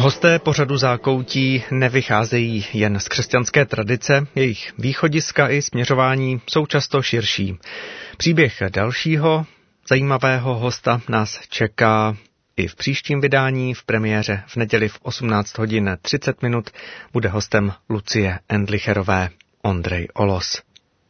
Hosté pořadu Zákoutí nevycházejí jen z křesťanské tradice, jejich východiska i směřování jsou často širší. Příběh dalšího zajímavého hosta nás čeká i v příštím vydání. V premiéře v neděli v 18:30 bude hostem Lucie Endlicherové Ondrej Olos.